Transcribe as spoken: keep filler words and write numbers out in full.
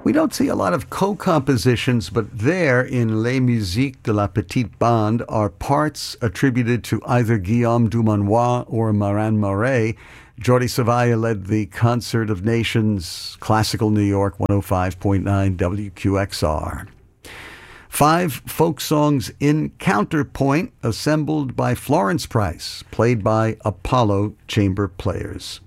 We don't see a lot of co-compositions, but there in Les Musiques de la Petite Bande are parts attributed to either Guillaume Dumanoir or Marin Moret. Jordi Savaya led the Concert of Nations, Classical New York, one oh five point nine W Q X R. Five folk songs in counterpoint assembled by Florence Price, played by Apollo Chamber Players.